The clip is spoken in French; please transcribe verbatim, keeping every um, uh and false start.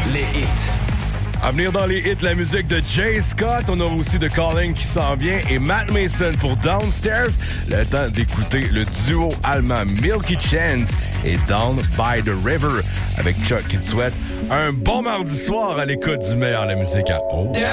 Les hits. À venir dans les hits, la musique de Jay Scott. On aura aussi The Calling qui s'en vient et Matt Mason pour Downstairs. Le temps d'écouter le duo allemand Milky Chance et Down by the River avec Chuck qui te souhaite un bon mardi soir à l'écoute du meilleur de la musique à haut.